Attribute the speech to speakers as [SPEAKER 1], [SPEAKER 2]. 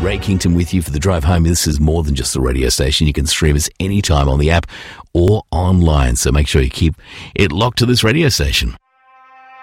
[SPEAKER 1] Ray Kington with you for the drive home. This is more than just a radio station. You can stream us anytime on the app or online. So make sure you keep it locked to this radio station.